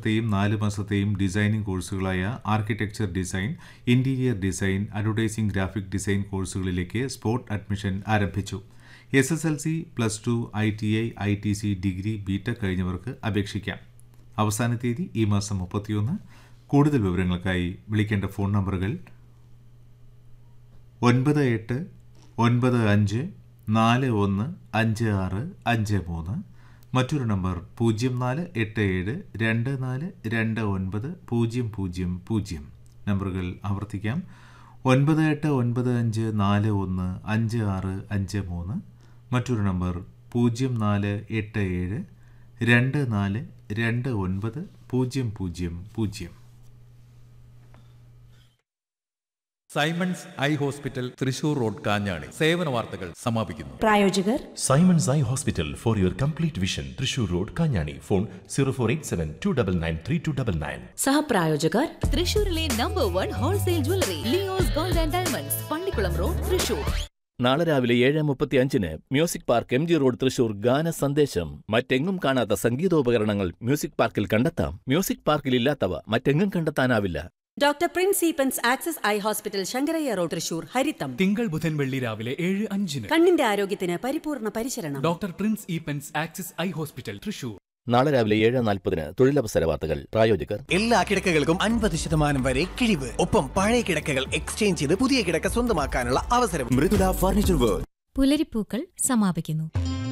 മാസത്തെയും 4 മാസത്തെയും designing കോഴ്സുകളായ architecture design, interior design, advertising graphic design കോഴ്സുകളിലേക്ക് spot admission ആരംഭിച്ചു. SSLC, +2, ITI, ITC, degree, BTech കഴിഞ്ഞവർക്ക് അപേക്ഷിക്കാം. അവസാന തീയതി ഈ മാസം 31. കൂടുതൽ വിവരങ്ങൾക്കായി വിളിക്കേണ്ട ഫോൺ നമ്പറുകൾ 9895415653, മറ്റൊരു നമ്പർ 0487242900. നമ്പറുകൾ ആവർത്തിക്കാം: 9895415653, മറ്റൊരു number 0487242900. Symons eye hospital, Thrissur road, Kanjani. സേവന വാർത്തകൾ സമാപിക്കുന്നു. പ്രായോജകർ Symons eye hospital for your complete vision, Thrissur road, Kanjani. Phone 0487299399. സഹപ്രായോജകർ തൃശൂരിലെ number 1 wholesale jewellery Leo's gold and diamonds, Pallikkulam road, Thrissur. നാളെ രാവിലെ 7:35 music park, MG road, Thrissur. ഗാന സന്ദേശം. മറ്റെങ്ങും കാണാത്ത സംഗീതോപകരണങ്ങൾ മ്യൂസിക് പാർക്കിൽ കണ്ടെത്താം. മ്യൂസിക് പാർക്കിൽ ഇല്ലാത്തവ മറ്റെങ്ങും കണ്ടെത്താനാവില്ല. Doctor Prince Eappen's access eye hospital, Sankaraiah road, Thrissur. ഹരിതം തിങ്കൾ, ബുധൻ, വെള്ളി രാവിലെ 7:05. കണ്ണിന്റെ ആരോഗ്യത്തിന് പരിപൂർണ പരിചരണം. Doctor Prince Eappen's access eye hospital, Thrissur. നാളെ രാവിലെ 7:40 തൊഴിലവസര വാർത്തകൾ. പ്രായോജകർ എല്ലാ കിടക്കകൾക്കും 50% വരെ കിഴിവ്. ഒപ്പം പഴയ കിടക്കകൾ എക്സ്ചേഞ്ച് ചെയ്ത് പുതിയ കിടക്ക സ്വന്തമാക്കാനുള്ള അവസരം. Mridula furniture world. പുലരിപ്പൂക്കൾ സമാപിക്കുന്നു.